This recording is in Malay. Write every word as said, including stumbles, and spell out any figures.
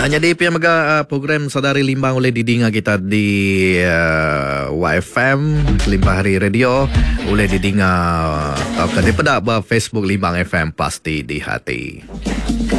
Hanya di P M Aga uh, program Sadari Limbang oleh didinga kita di uh, Y F M Limbang Hari Radio oleh didinga uh, daripada Facebook Limbang F M pasti di hati.